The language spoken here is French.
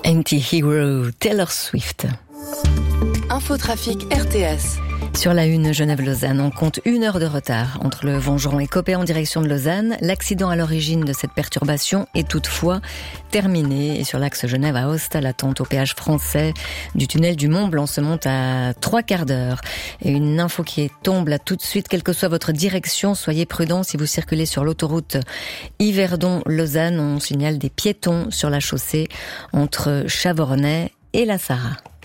Anti-Hero, Taylor Swift. Infotrafic RTS. Sur la une, Genève-Lausanne, on compte 1 heure de retard entre le Vongeron et Coppet en direction de Lausanne. L'accident à l'origine de cette perturbation est toutefois terminé. Et sur l'axe Genève à Ostal, l'attente au péage français du tunnel du Mont-Blanc se monte à 3/4 d'heure. Et une info qui tombe là tout de suite, quelle que soit votre direction, soyez prudents si vous circulez sur l'autoroute Yverdon-Lausanne. On signale des piétons sur la chaussée entre Chavornay et La Sarraz.